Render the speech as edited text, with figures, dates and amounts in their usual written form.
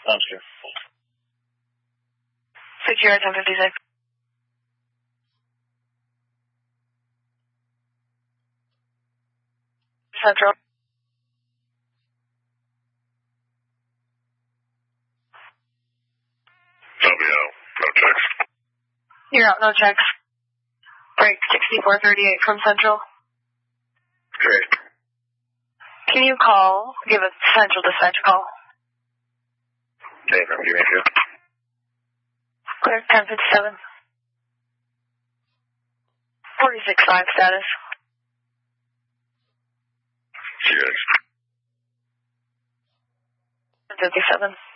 Monster. 6-1056. Central. WO, no checks. You're out, no checks. Break 6438 from Central. Great. Can you give a Central dispatch a call? Dave, I'm giving you. Clear 1057. 46.5 status. Cheers. 57.